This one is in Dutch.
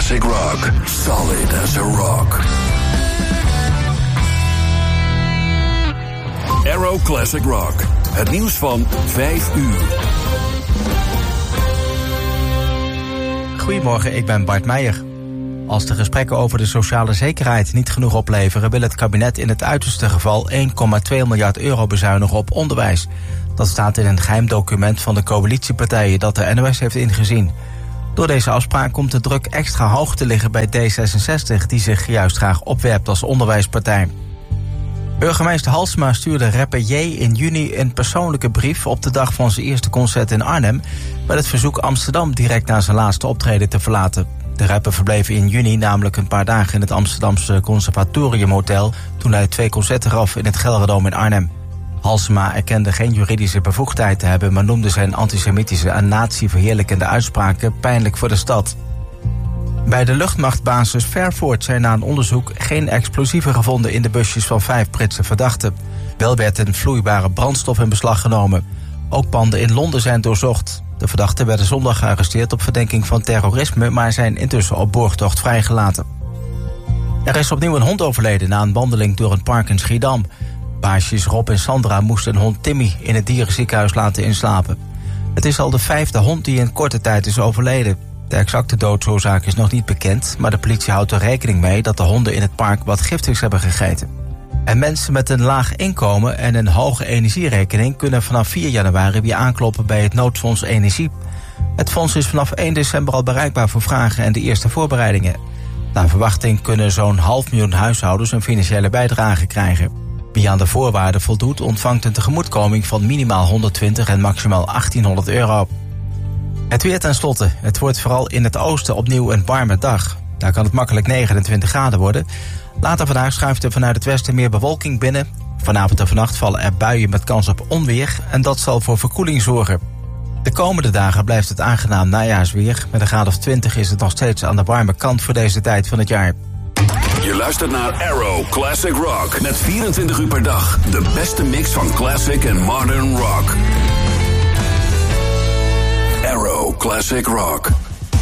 classic rock. Solid as a rock. Aero Classic Rock. Het nieuws van 5 uur. Goedemorgen, ik ben Bart Meijer. Als de gesprekken over de sociale zekerheid niet genoeg opleveren, wil het kabinet in het uiterste geval 1,2 miljard euro bezuinigen op onderwijs. Dat staat in een geheim document van de coalitiepartijen dat de NOS heeft ingezien. Door deze afspraak komt de druk extra hoog te liggen bij D66, die zich juist graag opwerpt als onderwijspartij. Burgemeester Halsema stuurde rapper J in juni een persoonlijke brief op de dag van zijn eerste concert in Arnhem met het verzoek Amsterdam direct na zijn laatste optreden te verlaten. De rapper verbleef in juni namelijk een paar dagen in het Amsterdamse Conservatoriumhotel toen hij 2 concerten gaf in het Gelredome in Arnhem. Halsema erkende geen juridische bevoegdheid te hebben, maar noemde zijn antisemitische en nazi-verheerlijkende uitspraken pijnlijk voor de stad. Bij de luchtmachtbasis Fairford zijn na een onderzoek geen explosieven gevonden in de busjes van 5 Britse verdachten. Wel werd een vloeibare brandstof in beslag genomen. Ook panden in Londen zijn doorzocht. De verdachten werden zondag gearresteerd op verdenking van terrorisme, maar zijn intussen op borgtocht vrijgelaten. Er is opnieuw een hond overleden na een wandeling door een park in Schiedam. Baasjes Rob en Sandra moesten hun hond Timmy in het dierenziekenhuis laten inslapen. Het is al de 5e hond die in korte tijd is overleden. De exacte doodsoorzaak is nog niet bekend, maar de politie houdt er rekening mee dat de honden in het park wat giftigs hebben gegeten. En mensen met een laag inkomen en een hoge energierekening kunnen vanaf 4 januari weer aankloppen bij het noodfonds Energie. Het fonds is vanaf 1 december al bereikbaar voor vragen en de eerste voorbereidingen. Naar verwachting kunnen zo'n 500.000 huishoudens een financiële bijdrage krijgen. Wie aan de voorwaarden voldoet, ontvangt een tegemoetkoming van minimaal 120 en maximaal 1800 euro. Het weer ten slotte. Het wordt vooral in het oosten opnieuw een warme dag. Daar kan het makkelijk 29 graden worden. Later vandaag schuift er vanuit het westen meer bewolking binnen. Vanavond en vannacht vallen er buien met kans op onweer en dat zal voor verkoeling zorgen. De komende dagen blijft het aangenaam najaarsweer. Met een graad of 20 is het nog steeds aan de warme kant voor deze tijd van het jaar. Je luistert naar Aero Classic Rock. Met 24 uur per dag de beste mix van classic en modern rock. Aero Classic Rock.